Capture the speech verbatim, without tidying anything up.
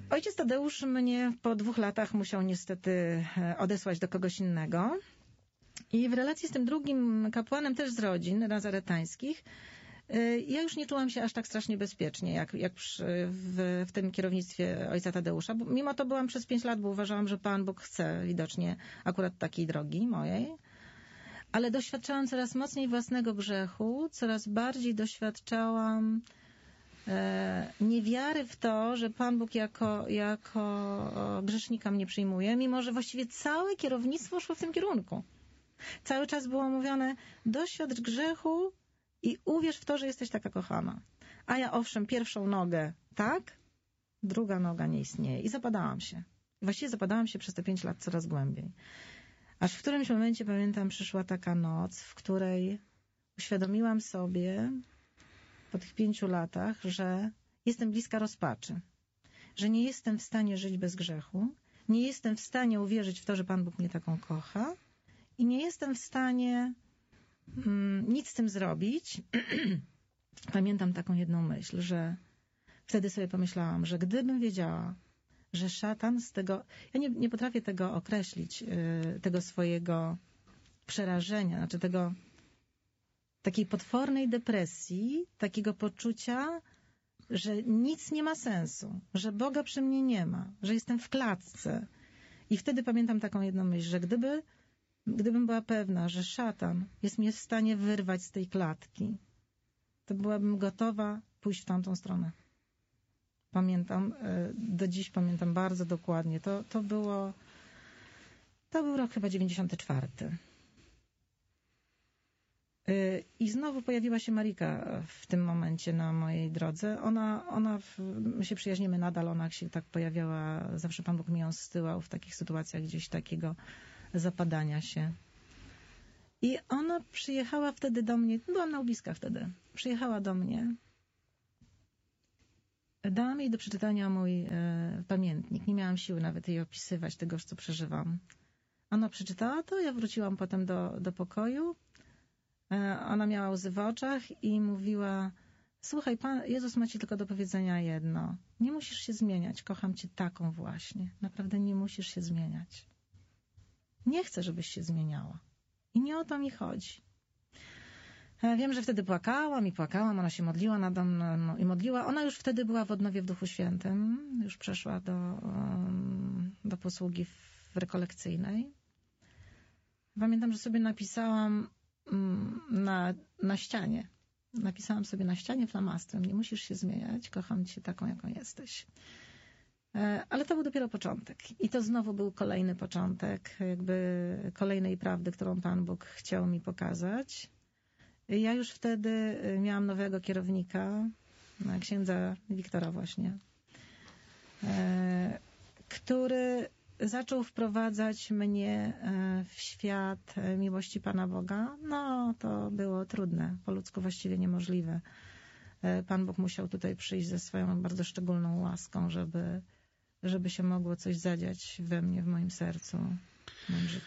Ojciec Tadeusz mnie po dwóch latach musiał niestety odesłać do kogoś innego. I w relacji z tym drugim kapłanem, też z rodzin nazaretańskich, ja już nie czułam się aż tak strasznie bezpiecznie, jak, jak przy, w, w tym kierownictwie ojca Tadeusza. Bo mimo to byłam przez pięć lat, bo uważałam, że Pan Bóg chce widocznie akurat takiej drogi mojej. Ale doświadczałam coraz mocniej własnego grzechu, coraz bardziej doświadczałam e, niewiary w to, że Pan Bóg jako, jako grzesznika mnie przyjmuje, mimo że właściwie całe kierownictwo szło w tym kierunku. Cały czas było mówione, doświadcz grzechu i uwierz w to, że jesteś taka kochana. A ja owszem, pierwszą nogę tak, druga noga nie istnieje. I zapadałam się. I właściwie zapadałam się przez te pięć lat coraz głębiej. Aż w którymś momencie, pamiętam, przyszła taka noc, w której uświadomiłam sobie po tych pięciu latach, że jestem bliska rozpaczy. Że nie jestem w stanie żyć bez grzechu. Nie jestem w stanie uwierzyć w to, że Pan Bóg mnie taką kocha. I nie jestem w stanie mm, nic z tym zrobić. Pamiętam taką jedną myśl, że wtedy sobie pomyślałam, że gdybym wiedziała, że szatan z tego... Ja nie, nie potrafię tego określić, yy, tego swojego przerażenia, znaczy tego takiej potwornej depresji, takiego poczucia, że nic nie ma sensu, że Boga przy mnie nie ma, że jestem w klatce. I wtedy pamiętam taką jedną myśl, że gdyby Gdybym była pewna, że szatan jest mnie w stanie wyrwać z tej klatki, to byłabym gotowa pójść w tamtą stronę. Pamiętam, do dziś pamiętam bardzo dokładnie. To, to było, to był rok chyba dziewięćdziesiąty czwarty. I znowu pojawiła się Marika w tym momencie na mojej drodze. Ona, ona my się przyjaźnimy nadal, ona się tak pojawiała, zawsze Pan Bóg mi ją zsyłał w takich sytuacjach gdzieś takiego zapadania się. I ona przyjechała wtedy do mnie, byłam na Ubiskach wtedy, przyjechała do mnie, dałam jej do przeczytania mój e, pamiętnik, nie miałam siły nawet jej opisywać tego, co przeżywam. Ona przeczytała to, ja wróciłam potem do, do pokoju, e, ona miała łzy w oczach i mówiła, słuchaj, Pan Jezus ma ci tylko do powiedzenia jedno, nie musisz się zmieniać, kocham cię taką właśnie, naprawdę nie musisz się zmieniać. Nie chcę, żebyś się zmieniała. I nie o to mi chodzi. Wiem, że wtedy płakałam i płakałam, ona się modliła nade mną i modliła. Ona już wtedy była w odnowie w Duchu Świętym, już przeszła do, do posługi w rekolekcyjnej. Pamiętam, że sobie napisałam na, na ścianie. Napisałam sobie na ścianie flamastrem, nie musisz się zmieniać, kocham cię taką, jaką jesteś. Ale to był dopiero początek. I to znowu był kolejny początek, jakby kolejnej prawdy, którą Pan Bóg chciał mi pokazać. Ja już wtedy miałam nowego kierownika, księdza Wiktora właśnie, który zaczął wprowadzać mnie w świat miłości Pana Boga. No, to było trudne, po ludzku właściwie niemożliwe. Pan Bóg musiał tutaj przyjść ze swoją bardzo szczególną łaską, żeby żeby się mogło coś zadziać we mnie, w moim sercu, w moim życiu.